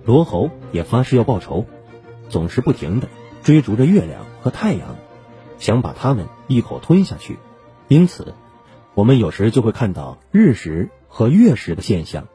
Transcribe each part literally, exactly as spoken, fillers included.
罗侯也发誓要报仇，总是不停地追逐着月亮和太阳，想把它们一口吞下去。因此我们有时就会看到日食和月食的现象。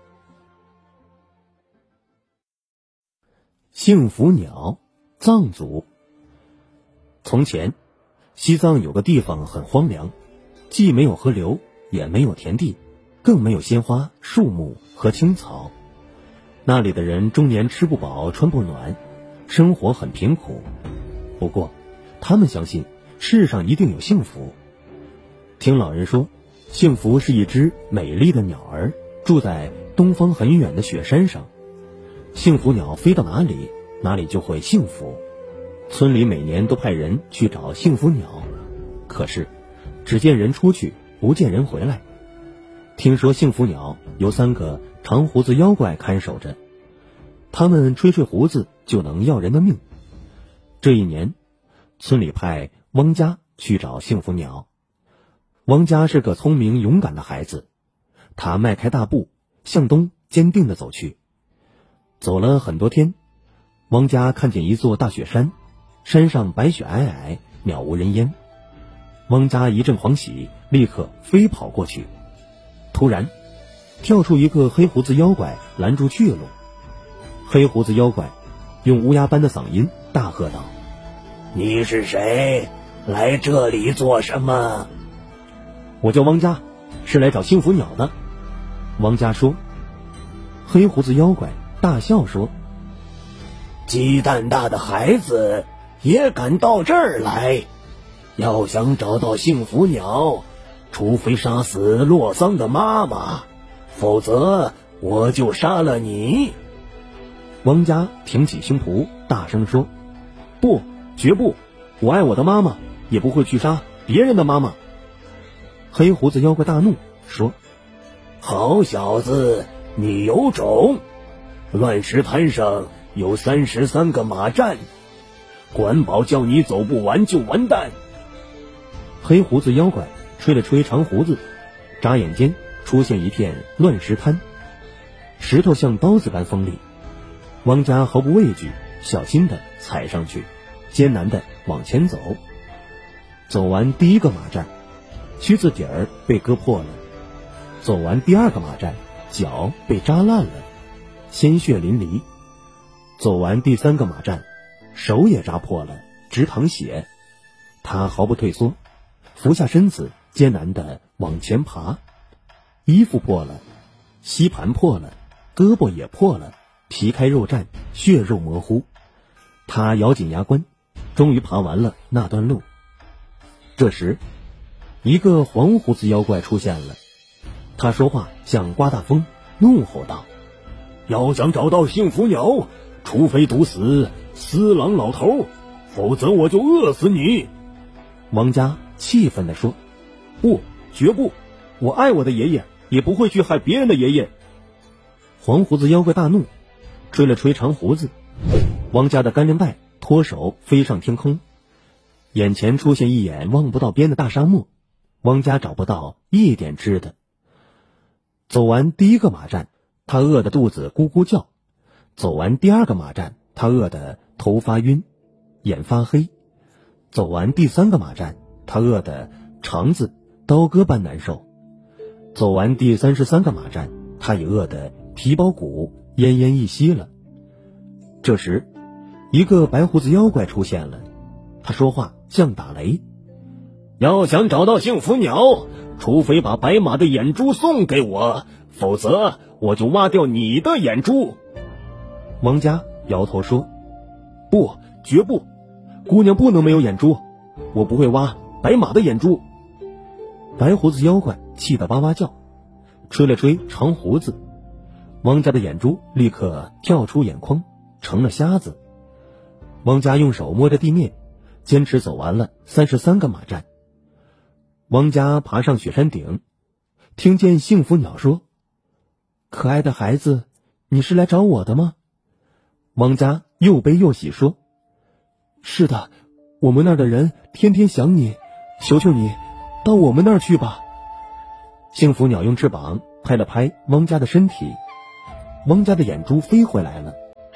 幸福鸟，藏族。从前西藏有个地方很荒凉，既没有河流，也没有田地，更没有鲜花、树木和青草。那里的人终年吃不饱穿不暖，生活很贫苦。不过他们相信世上一定有幸福。听老人说，幸福是一只美丽的鸟儿，住在东方很远的雪山上。幸福鸟飞到哪里，哪里就会幸福。村里每年都派人去找幸福鸟，可是只见人出去，不见人回来。听说幸福鸟由三个长胡子妖怪看守着，他们吹吹胡子就能要人的命。这一年，村里派汪家去找幸福鸟。汪家是个聪明勇敢的孩子，他迈开大步向东坚定地走去。走了很多天，汪家看见一座大雪山，山上白雪皑皑，渺无人烟。汪家一阵欢喜，立刻飞跑过去。突然跳出一个黑胡子妖怪，拦住去路。黑胡子妖怪用乌鸦般的嗓音大喝道： 你是谁？来这里做什么？ 我叫汪家，是来找幸福鸟的。汪家说。黑胡子妖怪大笑说： 鸡蛋大的孩子也敢到这儿来？要想找到幸福鸟，除非杀死洛桑的妈妈，否则我就杀了你。 汪家挺起胸脯大声说：不，绝不，我爱我的妈妈，也不会去杀别人的妈妈。黑胡子妖怪大怒说： 好小子，你有种！乱石滩上有三十三个马站，管保叫你走不完就完蛋。 黑胡子妖怪吹了吹长胡子，眨眼间出现一片乱石滩，石头像刀子般锋利。汪家毫不畏惧，小心地踩上去，艰难地往前走。走完第一个马站，靴子底儿被割破了；走完第二个马站，脚被扎烂了，鲜血淋漓；走完第三个马站，手也扎破了，直淌血。他毫不退缩，俯下身子，艰难地往前爬。衣服破了，吸盘破了，胳膊也破了，皮开肉绽，血肉模糊。他咬紧牙关，终于爬完了那段路。这时一个黄胡子妖怪出现了，他说话像刮大风，怒吼道： 要想找到幸福鸟，除非毒死司郎老头，否则我就饿死你。 汪家气愤地说：不，绝不，我爱我的爷爷，也不会去害别人的爷爷。黄胡子妖怪大怒，吹了吹长胡子，汪家的干韧带脱手飞上天空，眼前出现一眼望不到边的大沙漠，汪家找不到一点吃的。走完第一个马站，他饿得肚子咕咕叫；走完第二个马站，他饿得头发晕，眼发黑；走完第三个马站，他饿得肠子刀割般难受；走完第三十三个马站，他也饿得皮包骨，奄奄一息了。这时一个白胡子妖怪出现了，他说话像打雷： 要想找到幸福鸟，除非把白马的眼珠送给我，否则我就挖掉你的眼珠。 汪家摇头说：不，绝不，姑娘不能没有眼珠，我不会挖白马的眼珠。白胡子妖怪气得哇哇叫，吹了吹长胡子，汪家的眼珠立刻跳出眼眶，成了瞎子。汪家用手摸着地面，坚持走完了三十三个马站。汪家爬上雪山顶，听见幸福鸟说：可爱的孩子，你是来找我的吗？汪家又悲又喜说：是的，我们那儿的人天天想你，求求你到我们那儿去吧。幸福鸟用翅膀拍了拍汪家的身体，汪家的眼珠飞回来了，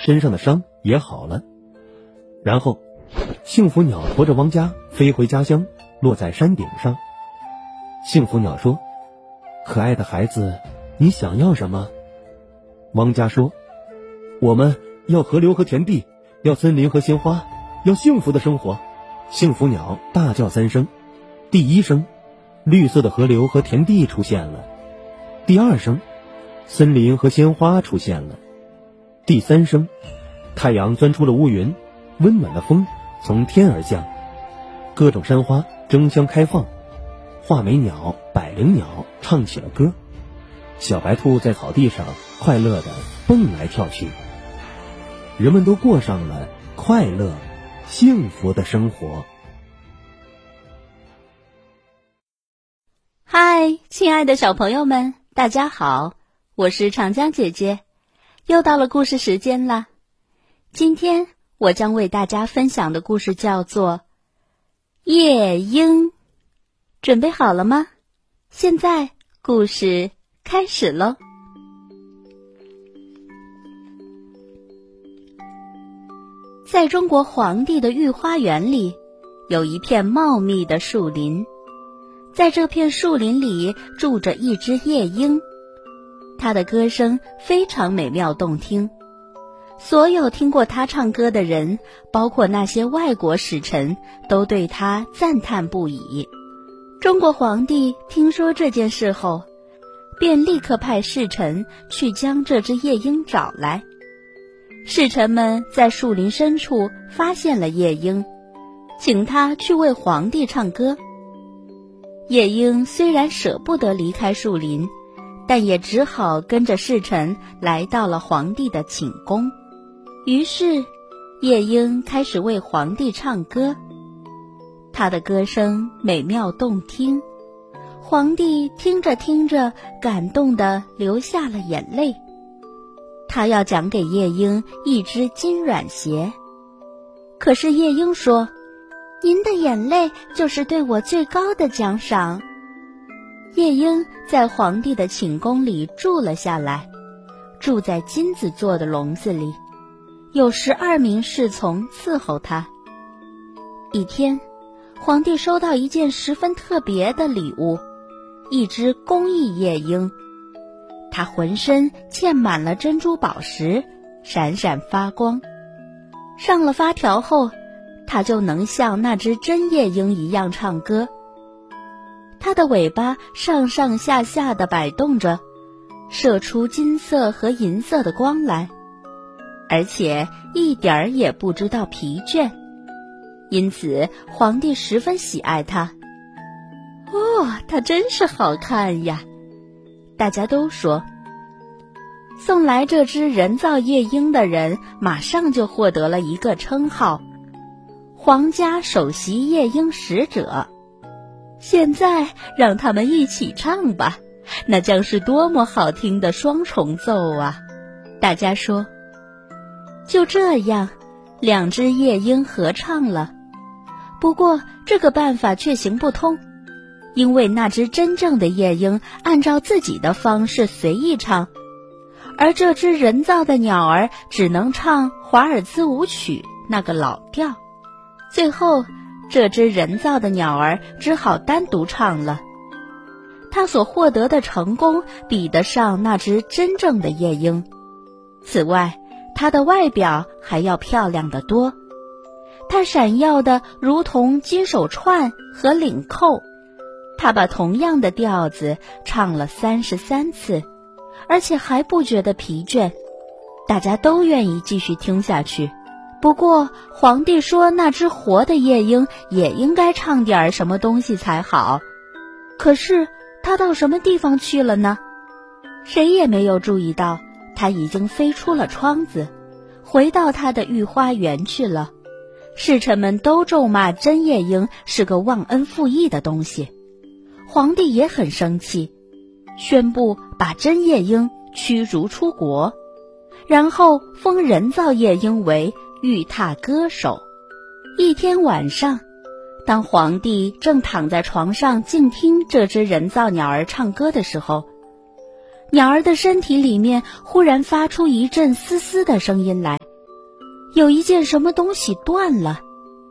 身上的伤也好了。然后幸福鸟驮着汪家飞回家乡，落在山顶上。幸福鸟说：可爱的孩子，你想要什么？汪家说：我们要河流和田地，要森林和鲜花，要幸福的生活。幸福鸟大叫三声，第一声，绿色的河流和田地出现了；第二声，森林和鲜花出现了；第三声，太阳钻出了乌云，温暖的风从天而降，各种山花争相开放，画眉鸟、百灵鸟唱起了歌，小白兔在草地上快乐地蹦来跳去，人们都过上了快乐幸福的生活。 嗨，亲爱的小朋友们，大家好，我是长江姐姐，又到了故事时间了。今天我将为大家分享的故事叫做夜莺，准备好了吗？现在故事开始咯。在中国皇帝的御花园里，有一片茂密的树林，在这片树林里住着一只夜莺，它的歌声非常美妙动听，所有听过它唱歌的人，包括那些外国使臣，都对它赞叹不已。中国皇帝听说这件事后，便立刻派侍臣去将这只夜莺找来。侍臣们在树林深处发现了夜莺，请他去为皇帝唱歌。夜莺虽然舍不得离开树林，但也只好跟着侍臣来到了皇帝的寝宫。于是夜莺开始为皇帝唱歌，他的歌声美妙动听，皇帝听着听着感动地流下了眼泪。他要奖给夜莺一只金软鞋，可是夜莺说：您的眼泪就是对我最高的奖赏。夜莺在皇帝的寝宫里住了下来，住在金子做的笼子里，有十二名侍从伺候他。一天，皇帝收到一件十分特别的礼物，一只工艺夜莺，它浑身嵌满了珍珠宝石，闪闪发光。上了发条后，它就能像那只真夜莺一样唱歌。它的尾巴上上下下地摆动着，射出金色和银色的光来，而且一点儿也不知道疲倦，因此皇帝十分喜爱它。哦，它真是好看呀！大家都说。送来这只人造夜莺的人马上就获得了一个称号——皇家首席夜莺使者。现在让他们一起唱吧，那将是多么好听的双重奏啊！大家说。就这样，两只夜莺合唱了。不过这个办法却行不通，因为那只真正的夜莺按照自己的方式随意唱，而这只人造的鸟儿只能唱华尔兹舞曲那个老调。最后这只人造的鸟儿只好单独唱了，它所获得的成功比得上那只真正的夜莺。此外，它的外表还要漂亮得多，它闪耀的如同金手串和领扣。它把同样的调子唱了三十三次，而且还不觉得疲倦，大家都愿意继续听下去。不过皇帝说那只活的夜莺也应该唱点什么东西才好，可是它到什么地方去了呢？谁也没有注意到它已经飞出了窗子，回到它的御花园去了。侍臣们都咒骂真夜莺是个忘恩负义的东西，皇帝也很生气，宣布把真夜莺驱逐出国，然后封人造夜莺为玉榻歌手。一天晚上，当皇帝正躺在床上静听这只人造鸟儿唱歌的时候，鸟儿的身体里面忽然发出一阵嘶嘶的声音来， 有一件什么东西断了。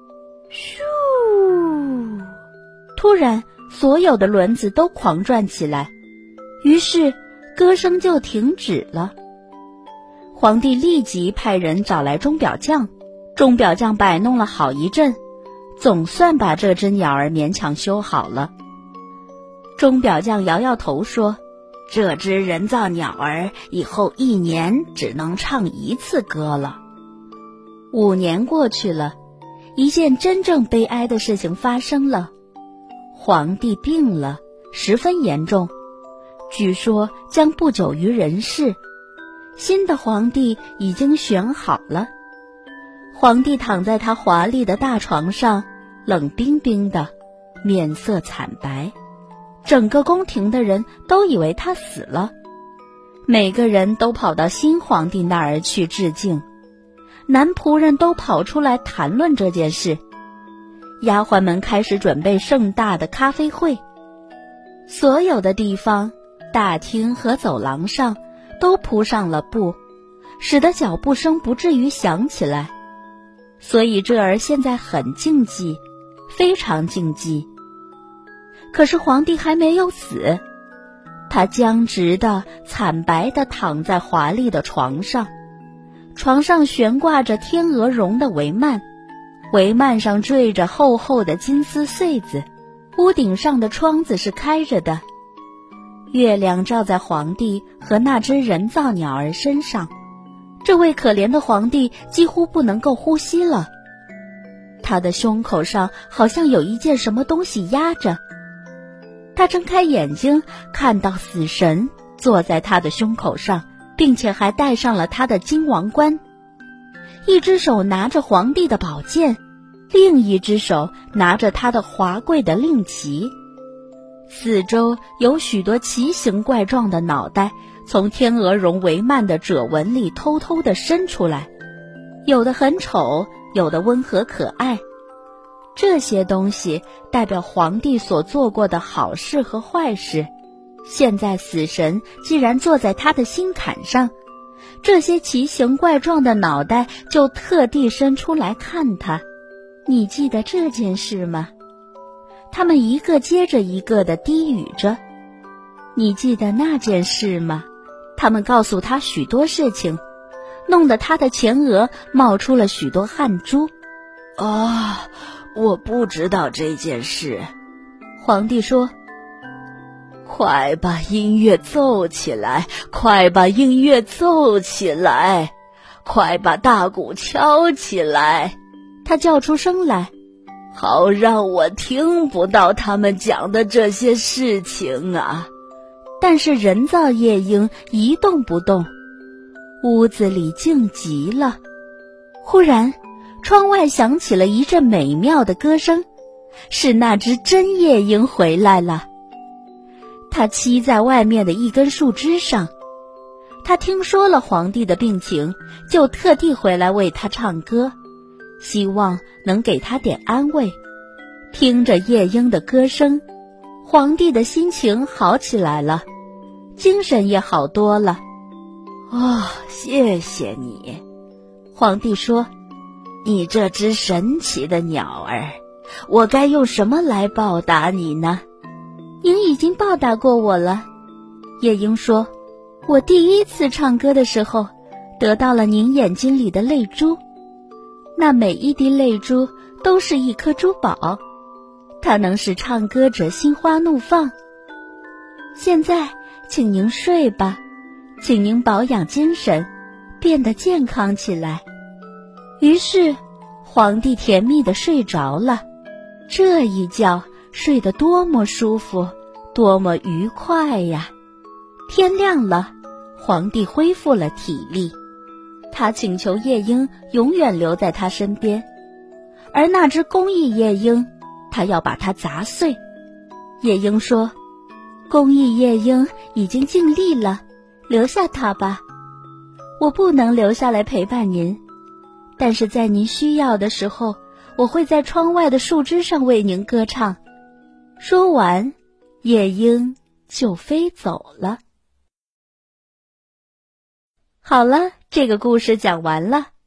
咻！突然，所有的轮子都狂转起来，于是歌声就停止了。皇帝立即派人找来钟表匠，钟表匠摆弄了好一阵，总算把这只鸟儿勉强修好了。钟表匠摇摇头说，这只人造鸟儿以后一年只能唱一次歌了。五年过去了，一件真正悲哀的事情发生了。皇帝病了，十分严重，据说将不久于人世。新的皇帝已经选好了。皇帝躺在他华丽的大床上，冷冰冰的，面色惨白。整个宫廷的人都以为他死了，每个人都跑到新皇帝那儿去致敬。男仆人都跑出来谈论这件事，丫鬟们开始准备盛大的咖啡会。所有的地方，大厅和走廊上都铺上了布，使得脚步声不至于响起来。所以这儿现在很静寂，非常静寂。可是皇帝还没有死，他僵直的、惨白的躺在华丽的床上。床上悬挂着天鹅绒的帷幔，帷幔上缀着厚厚的金丝穗子，屋顶上的窗子是开着的。月亮照在皇帝和那只人造鸟儿身上，这位可怜的皇帝几乎不能够呼吸了。他的胸口上好像有一件什么东西压着。他睁开眼睛，看到死神坐在他的胸口上，并且还戴上了他的金王冠。一只手拿着皇帝的宝剑，另一只手拿着他的华贵的令旗。四周有许多奇形怪状的脑袋从天鹅绒帷幔的褶纹里偷偷地伸出来，有的很丑，有的温和可爱。这些东西代表皇帝所做过的好事和坏事。现在死神既然坐在他的心坎上，这些奇形怪状的脑袋就特地伸出来看他。你记得这件事吗？他们一个接着一个地低语着。你记得那件事吗？他们告诉他许多事情，弄得他的前额冒出了许多汗珠。 啊，我不知道这件事。 皇帝说， 快把音乐奏起来，快把音乐奏起来，快把大鼓敲起来。 他叫出声来， 好让我听不到他们讲的这些事情啊。 但是人造夜莺一动不动，屋子里静极了。忽然窗外响起了一阵美妙的歌声，是那只真夜莺回来了。它栖在外面的一根树枝上，它听说了皇帝的病情，就特地回来为他唱歌，希望能给他点安慰。听着夜莺的歌声，皇帝的心情好起来了，精神也好多了。 哦，谢谢你， 皇帝说， 你这只神奇的鸟儿，我该用什么来报答你呢？ 您已经报答过我了。夜莺说，我第一次唱歌的时候，得到了您眼睛里的泪珠，那每一滴泪珠都是一颗珠宝，它能使唱歌者心花怒放。现在请您睡吧，请您保养精神，变得健康起来。于是皇帝甜蜜地睡着了。这一觉睡得多么舒服，多么愉快呀！天亮了，皇帝恢复了体力。他请求夜莺永远留在他身边，而那只公益夜莺，他要把它砸碎。夜莺说，公益夜莺已经尽力了，留下它吧。我不能留下来陪伴您，但是在您需要的时候，我会在窗外的树枝上为您歌唱。说完，夜莺就飞走了。好了，这个故事讲完了。